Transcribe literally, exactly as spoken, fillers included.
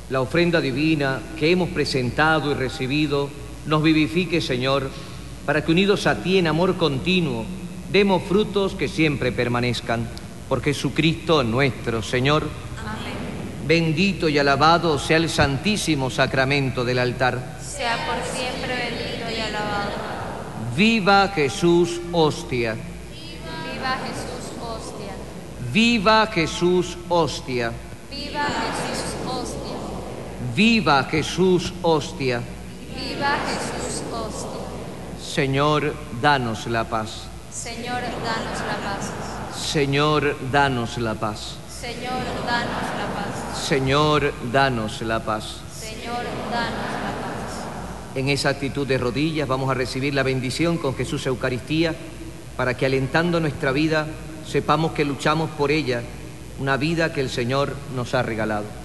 La ofrenda divina que hemos presentado y recibido nos vivifique, Señor, para que unidos a ti en amor continuo demos frutos que siempre permanezcan. Por Jesucristo nuestro Señor. Amén. Bendito y alabado sea el santísimo sacramento del altar. Sea por siempre bendito y alabado. Viva Jesús, hostia. Viva Jesús, hostia. Viva Jesús, hostia. Viva Jesús, hostia. Viva Jesús, hostia. Viva Jesús, hostia. Señor, danos la paz. Señor, danos la paz. Señor, danos la paz. Señor, danos la paz. Señor, danos la paz. Señor, danos la paz. En esa actitud de rodillas vamos a recibir la bendición con Jesús Eucaristía para que alentando nuestra vida sepamos que luchamos por ella, una vida que el Señor nos ha regalado.